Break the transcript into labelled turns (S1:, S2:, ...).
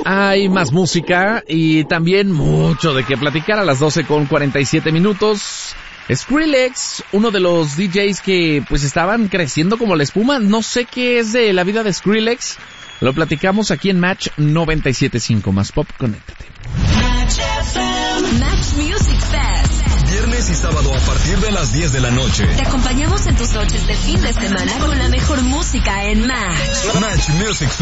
S1: hay más música y también mucho de qué platicar a las 12:47. Skrillex, uno de los DJs que pues estaban creciendo como la espuma. No sé qué es de la vida de Skrillex. Lo platicamos aquí en Match 97.5. Más pop, conéctate.
S2: Match Music Fest.
S3: Viernes y sábado a partir de las 10 de la noche.
S2: Te acompañamos en tus noches de fin de semana con la mejor música en Match.
S3: Match Music